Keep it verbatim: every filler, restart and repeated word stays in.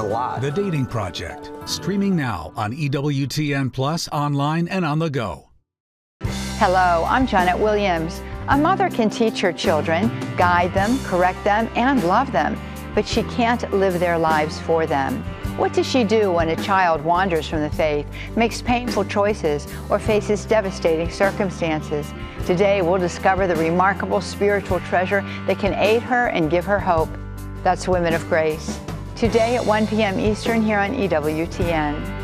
lot. The Dating Project, streaming now on E W T N Plus, online and on the go. Hello, I'm Janet Williams. A mother can teach her children, guide them, correct them, and love them, but she can't live their lives for them. What does she do when a child wanders from the faith, makes painful choices, or faces devastating circumstances? Today, we'll discover the remarkable spiritual treasure that can aid her and give her hope. That's Women of Grace. Today at one p m Eastern here on E W T N.